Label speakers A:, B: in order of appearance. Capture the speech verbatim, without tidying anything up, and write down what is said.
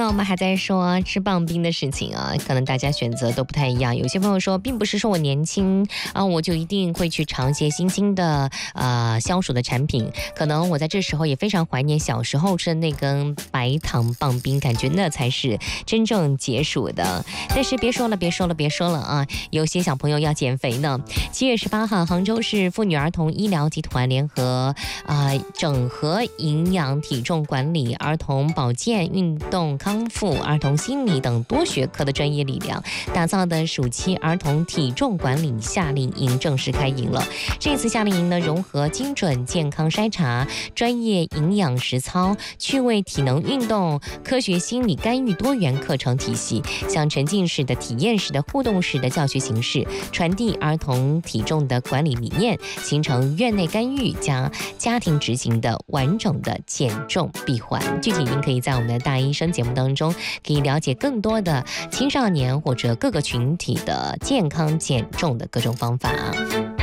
A: 我们还在说吃棒冰的事情啊，可能大家选择都不太一样。有些朋友说，并不是说我年轻啊，我就一定会去尝一些新兴的呃消暑的产品。可能我在这时候也非常怀念小时候吃的那根白糖棒冰，感觉那才是真正解暑的。但是别说了，别说了，别说了啊！有些小朋友要减肥呢。七月十八号，杭州市妇女儿童医疗集团联合啊、呃、整合营养体重管理、儿童保健、运动康复、儿童心理等多学科的专业力量，打造的暑期儿童体重管理夏令营正式开营了。这次夏令营呢，融合精准健康筛查、专业营养实操、趣味体能运动、科学心理干预多元课程体系，像沉浸式的、体验式的、互动式的教学形式，传递儿童体重的管理理念，形成院内干预加家庭执行的完整的减重闭环。具体您可以在我们的大医生节目当中可以了解更多的青少年或者各个群体的健康减重的各种方法。